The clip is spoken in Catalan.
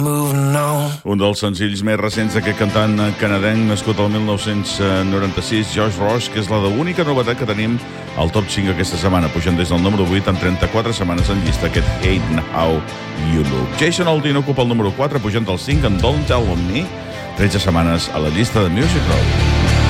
Un dels senzills més recents d'aquest cantant canadenc nascut el 1996, Josh Ross, que és la única novetat que tenim al top 5 aquesta setmana, pujant des del número 8 en 34 setmanes en llista, aquest Hate How You Look. Jason Aldean ocupa el número 4, pujant del 5 en Don't Tell On Me, 13 setmanes a la llista de Music Row.